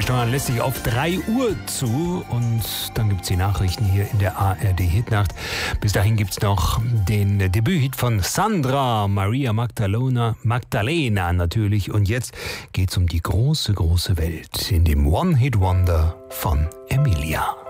steuern lässt sich auf 3 Uhr zu und dann gibt es die Nachrichten hier in der ARD Hitnacht. Bis dahin gibt es noch den Debüthit von Sandra, Maria Magdalena natürlich. Und jetzt geht es um die große, große Welt in dem One-Hit-Wonder von Emilia.